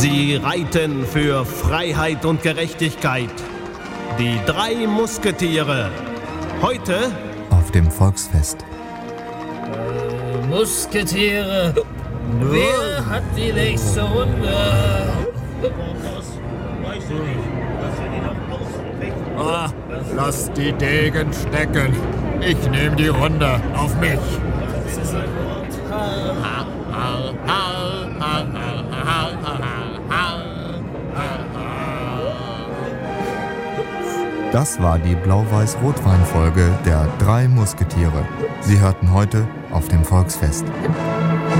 Sie reiten für Freiheit und Gerechtigkeit. Die 3 Musketiere. Heute auf dem Volksfest. Musketiere. Wer hat die nächste Runde? Weißt du nicht, dass wir die noch ausfechten? Ah, lass die Degen stecken. Ich nehme die Runde auf mich. Das war die Blau-Weiß-Rotwein-Folge der 3 Musketiere. Sie hörten heute auf dem Volksfest.